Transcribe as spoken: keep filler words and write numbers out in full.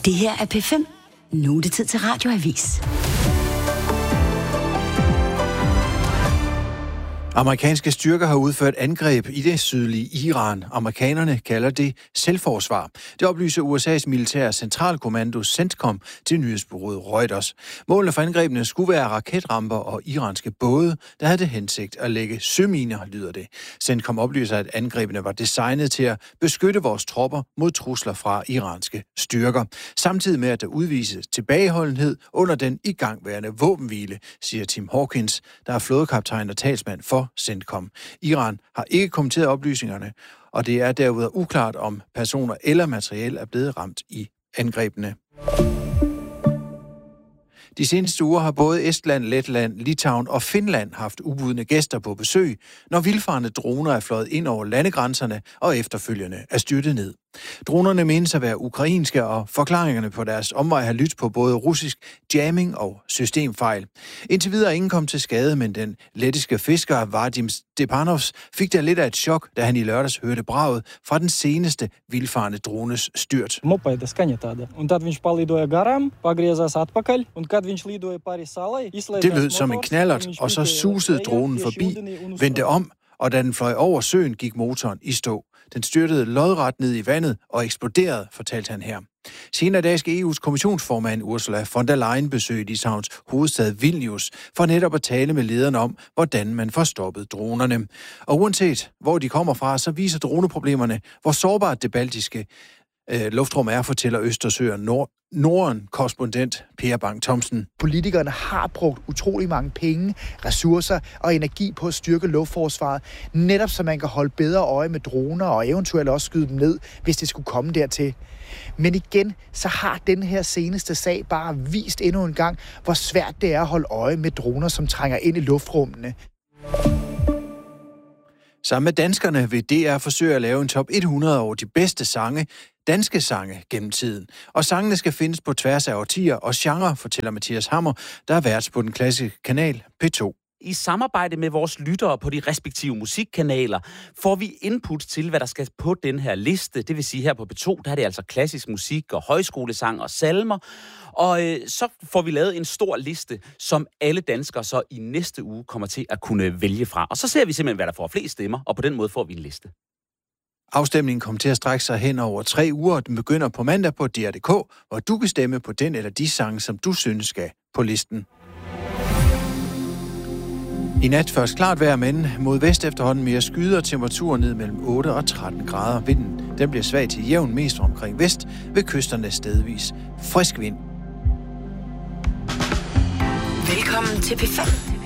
Det her er P fem. Nu er det tid til Radioavis. Amerikanske styrker har udført angreb i det sydlige Iran. Amerikanerne kalder det selvforsvar. Det oplyser U S A's militære centralkommando CENTCOM til nyhedsbureauet Reuters. Målene for angrebene skulle være raketramper og iranske både, der havde det hensigt at lægge søminer, lyder det. CENTCOM oplyser, at angrebene var designet til at beskytte vores tropper mod trusler fra iranske styrker. Samtidig med, at der udvises tilbageholdenhed under den igangværende våbenhvile, siger Tim Hawkins, der er flådekaptajn og talsmand for CENTCOM. Iran har ikke kommenteret oplysningerne, og det er derudover uklart, om personer eller materiel er blevet ramt i angrebene. De seneste uger har både Estland, Letland, Litauen og Finland haft ubudne gæster på besøg, når vildfarne droner er fløjet ind over landegrænserne og efterfølgende er styrtet ned. Dronerne menes at være ukrainske, og forklaringerne på deres omvej har lyttet på både russisk jamming og systemfejl. Indtil videre er ingen kom til skade, men den lettiske fisker Vadim Stepanovs fik da lidt af et chok, da han i lørdags hørte braget fra den seneste vildfarne drones styrt. Det lød som en knallert, og så susede dronen forbi, vendte om, og da den fløj over søen, gik motoren i stå. Den styrtede lodret ned i vandet og eksploderede, fortalte han her. Senere i dag skal E U's kommissionsformand Ursula von der Leyen besøge Litauens hovedstad Vilnius for netop at tale med lederne om, hvordan man får stoppet dronerne. Og uanset hvor de kommer fra, så viser droneproblemerne, hvor sårbart det baltiske øh, luftrum er, fortæller Østersø og Nord- Norden-korrespondent Per Bang Thomsen. Politikerne har brugt utrolig mange penge, ressourcer og energi på at styrke luftforsvaret, netop så man kan holde bedre øje med droner og eventuelt også skyde dem ned, hvis det skulle komme dertil. Men igen, så har den her seneste sag bare vist endnu en gang, hvor svært det er at holde øje med droner, som trænger ind i luftrummene. Sammen med danskerne vil D R forsøge at lave en top hundrede over de bedste sange, danske sange gennem tiden. Og sangene skal findes på tværs af årtier og genre, fortæller Mathias Hammer, der er vært på den klassiske kanal P to. I samarbejde med vores lyttere på de respektive musikkanaler får vi input til, hvad der skal på den her liste. Det vil sige, her på P to, der er det altså klassisk musik og højskolesang og salmer. Og øh, så får vi lavet en stor liste, som alle danskere så i næste uge kommer til at kunne vælge fra. Og så ser vi simpelthen, hvad der får flest stemmer, og på den måde får vi en liste. Afstemningen kommer til at strække sig hen over tre uger, og den begynder på mandag på D R punktum d k, hvor du kan stemme på den eller de sange, som du synes skal på listen. I nat først klart vejr, men mod vest efterhånden mere skyder, temperaturen ned mellem otte og tretten grader. Vinden den bliver svag til jævn, mest omkring vest, ved kysterne stedvis frisk vind. Velkommen til P fem.